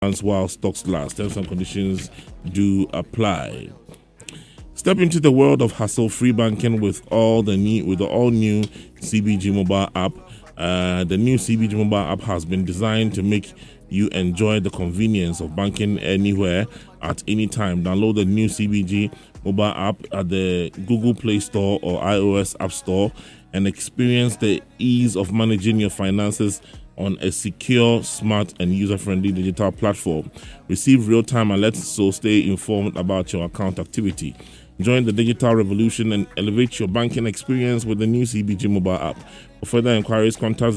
while stocks last. Terms and conditions do apply. Step into the world of hassle-free banking with the all-new CBG mobile app. The new CBG mobile app has been designed to make you enjoy the convenience of banking anywhere at any time. Download the new CBG mobile app at the Google Play Store or iOS App Store and experience the ease of managing your finances on a secure, smart, and user-friendly digital platform. Receive real-time alerts, so stay informed about your account activity. Join the digital revolution and elevate your banking experience with the new CBG mobile app. For further inquiries, contact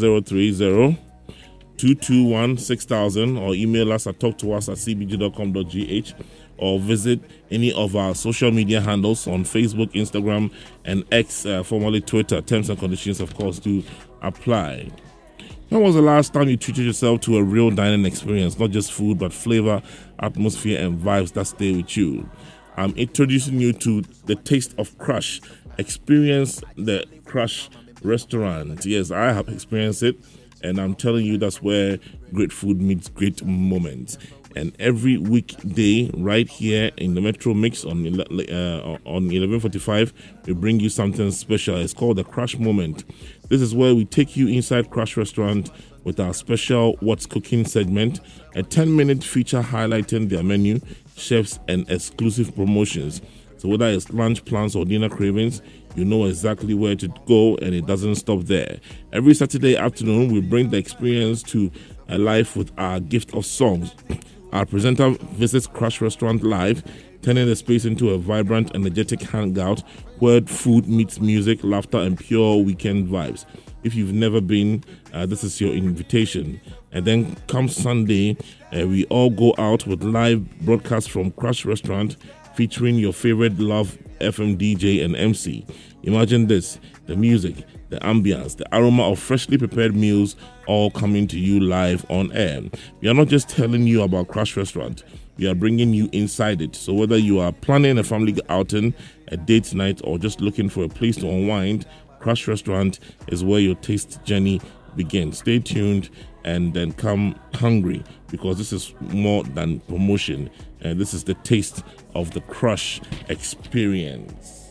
030-221-6000 or email us at talktous@cbg.com.gh or visit any of our social media handles on Facebook, Instagram, and X, formerly Twitter. Terms and conditions, of course, do apply. When was the last time you treated yourself to a real dining experience? Not just food, but flavor, atmosphere, and vibes that stay with you. I'm introducing you to the taste of Crush. Experience the Crush restaurant. Yes, I have experienced it, and I'm telling you that's where great food meets great moments. And every weekday, right here in the Metro Mix on 11:45, we bring you something special. It's called the Crush Moment. This is where we take you inside Crush Restaurant with our special What's Cooking segment, a 10-minute feature highlighting their menu, chefs, and exclusive promotions. So whether it's lunch plans or dinner cravings, you know exactly where to go, and it doesn't stop there. Every Saturday afternoon, we bring the experience to life with our gift of songs. Our presenter visits Crush Restaurant live, turning the space into a vibrant, energetic hangout where food meets music, laughter, and pure weekend vibes. If you've never been, this is your invitation. And then come Sunday, we all go out with live broadcasts from Crush Restaurant featuring your favorite Love FM DJ and MC. Imagine this, the music, the ambience, the aroma of freshly prepared meals all coming to you live on air. We are not just telling you about Crush Restaurant, we are bringing you inside it. So whether you are planning a family outing, a date night, or just looking for a place to unwind, Crush Restaurant is where your taste journey begins. Stay tuned and then come hungry, because this is more than promotion. And this is the taste of the Crush experience.